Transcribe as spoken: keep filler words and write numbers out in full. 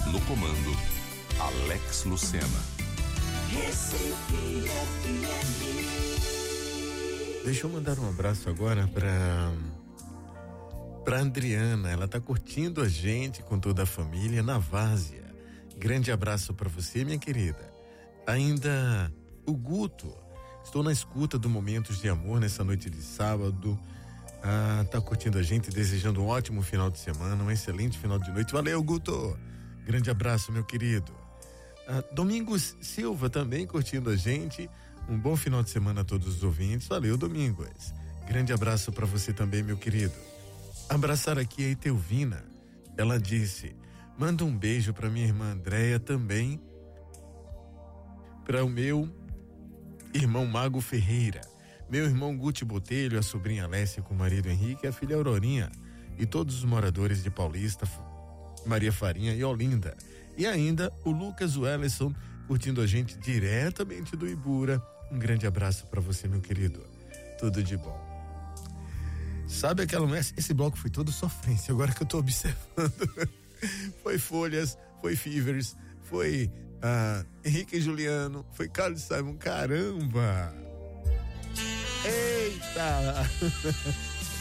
No comando, Alex Lucena. Recife F M. Deixa eu mandar um abraço agora para para Adriana. Ela tá curtindo a gente com toda a família na Várzea. Grande abraço para você, minha querida. Ainda o Guto. Estou na escuta do Momentos de Amor nessa noite de sábado. Ah, tá curtindo a gente, desejando um ótimo final de semana, um excelente final de noite. Valeu, Guto. Grande abraço, meu querido. Ah, Domingos Silva também curtindo a gente. Um bom final de semana a todos os ouvintes. Valeu, Domingos. Grande abraço para você também, meu querido. Abraçar aqui a Etelvina. Ela disse: manda um beijo para minha irmã Andréia também, para o meu irmão Mago Ferreira, meu irmão Guti Botelho, a sobrinha Alessia com o marido Henrique, a filha Aurorinha e todos os moradores de Paulista, Maria Farinha e Olinda. E ainda o Lucas Wellison curtindo a gente diretamente do Ibura. Um grande abraço para você, meu querido. Tudo de bom. Sabe aquela... Esse bloco foi todo sofrência, agora que eu tô observando. Foi Folhas, foi Fevers, foi ah, Henrique e Juliano, foi Carlos Simon. Caramba! Eita!